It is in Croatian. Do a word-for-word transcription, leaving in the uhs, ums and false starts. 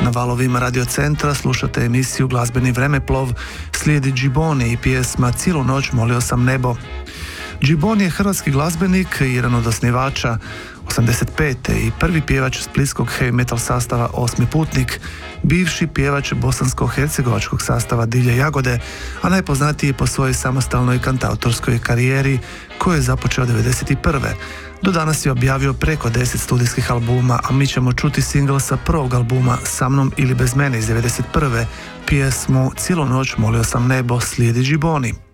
Na valovima Radio Centra slušate emisiju Glazbeni vremeplov, slijedi Džiboni i pjesma Cijelu noć molio sam nebo. Džiboni je hrvatski glazbenik i jedan od osnivača osamdeset pete i prvi pjevač splitskog heavy metal sastava Osmi putnik, bivši pjevač bosansko-hercegovačkog sastava Divlje jagode, a najpoznatiji po svojoj samostalnoj kantautorskoj karijeri koju je započeo devedeset prve. Do danas je objavio preko deset studijskih albuma, a mi ćemo čuti singl sa prvog albuma Sa mnom ili bez mene iz devedeset prve, pjesmu Cijelu noć molio sam nebo, slijedi Džiboni.